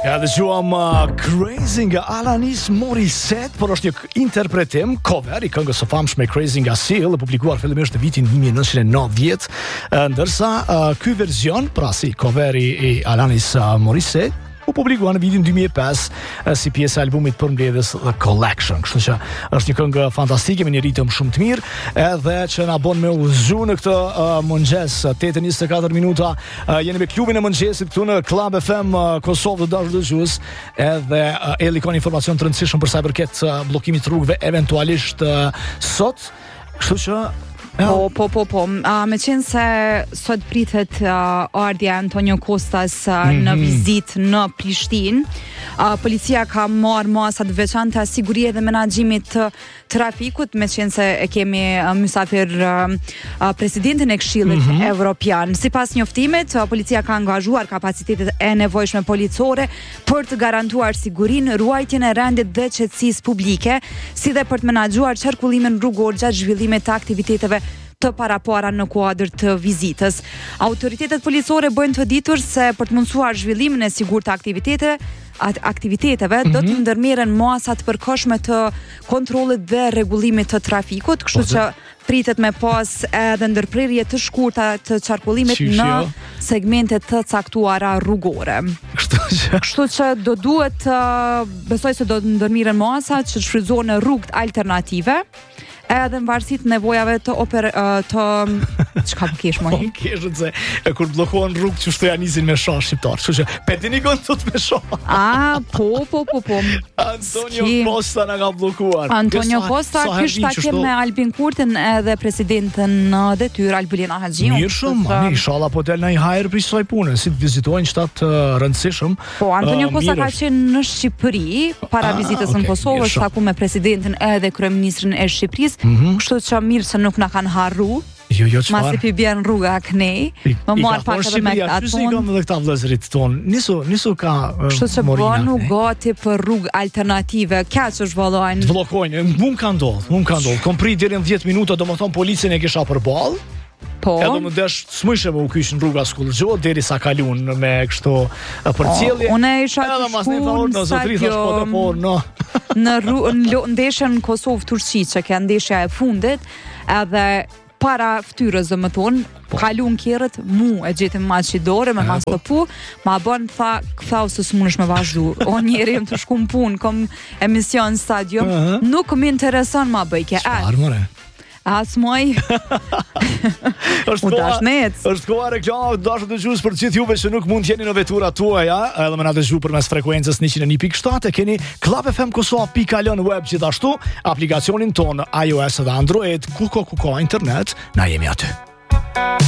Edhe gjuam Crazy nga Alanis Morissette, por është një interpretim cover i këngës së famshme Crazy nga Seal, e publikuar fillimisht në vitin 1990, ndërsa ky version, pra si coveri i Alanis Morissette, u publikua në vitin 2005 si pjesë e albumit përmbledhjes The Collection. Kështu që është një këngë fantastike me një ritëm shumë të mirë, edhe që na bën me udhëzu në këtë mëngjes 8:24 minuta. Jeni me klubin e mëngjesit këtu në Club FM Kosovë të dashur dëgjues, edhe Elli ka informacion të rëndësishëm për sa i përket bllokimit të rrugëve eventualisht sot. Kështu që Po. Me qenë se sot pritet ardhja Antonio Kostas në vizitë në Prishtinë, policia ka marrë masa të veçanta sigurie dhe menaxhimit të trafikut, me qenë se e kemi mysafir presidentin e Këshillit Evropian. Sipas njoftimit, policia ka angazhuar kapacitetet e nevojshme policore për të garantuar sigurinë, ruajtjen e rendit dhe qetësisë publike, si dhe për të menaxhuar qarkullimin rrugor gjatë zhvillimit të aktiviteteve të parapara në kuadër të vizitës. Autoritetet policore bëjnë të ditur se për të mundësuar zhvillimin e sigurt të aktiviteteve do të ndërmerren masa të përkohshme të kontrollit dhe rregullimit të trafikut, kështu që pritet me pas edhe ndërprerje të shkurta të qarkullimit në segmente të caktuara rrugore. Kështu që do duhet, besoj se do të ndërmirën masa që të shfrytëzohen në rrugë alternative, edhe në varësi të nevojave të çka po kesh më? Kesh se kur bllokohen rrugë që shtoja nisin me shoh shqiptar. Kështu që petini gontot me shoh. Po. Antonio Costa na ka bllokuar. Antonio Costa kishte takim me Albin Kurtin edhe presidentin në detyrë Albulina Haxhiun. Mirë shumë, inshallah po del në një hajër për kësaj pune, si të vizitojnë shtat rëndësishëm. Po, Antonio Costa ka qenë në Shqipëri para vizitës në Kosovë, taku me presidentin edhe kryeministrin e Shqipërisë. Kështu që mirë që nuk na kanë harru. Jo, çfarë? Masi pi bjen rruga Aknej. Më marr pak edhe me këtë atë. Ju kam edhe këta vëllezërit ton. Nisu ka kështu që bënu gati për rrugë alternative. Kaq është vallojnë. Të bllokojnë. Mund ka ndodh. Kom prit deri në 10 minuta, domethënë policin e kisha përballë. Po. Edhe më desh smyshe me u kysh në rruga Skullxho derisa kalun me kështu përcjellje. Unë isha edhe mas në favor në zotërisë në ndeshjen në Kosovë-Turqi, që ka ndeshja e fundit, edhe para ftyrës domethënë, kalun kjerët, mu e gjetëm maqidore me mas të pu, ma bën këthau se s'munësh me vazhdu. O njeri jem të shku në punë, kom emision stadium, nuk më intereson ma bëjke. As moj. Është koha reklamave të dashur dëgjues për gjithë juve që nuk mund të jeni në veturat tuaja, edhe më na dëgjoni përmes frekuencës 101.7, keni Club FM Kosova.al në web, gjithashtu aplikacionin ton iOS dhe Android, ku internet, na jemi aty.